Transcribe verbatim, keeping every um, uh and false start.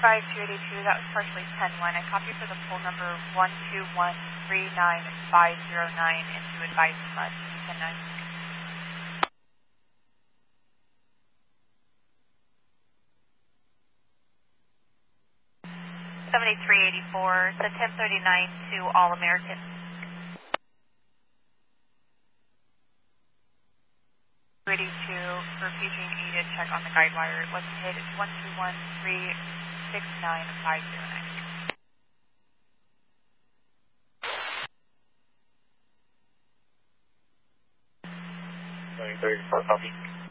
five two eight two, that was partially ten one. I copy for the poll number one two one three nine five zero nine into advice mud ten nine. seventy-three eighty-four, the ten thirty-nine to All American. eighty-two for P G and E to check on the guide wire. It wasn't hit. It's one two one three six nine five zero nine. seventy-three eighty-four, copy.